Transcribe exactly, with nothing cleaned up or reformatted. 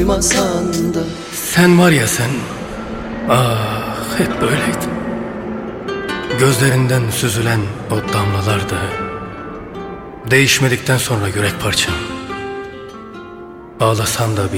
duymasan da. Sen var ya sen, ah hep böyleydin. Gözlerinden süzülen o damlalar da değişmedikten sonra yürek parçam. Ağlasan da bir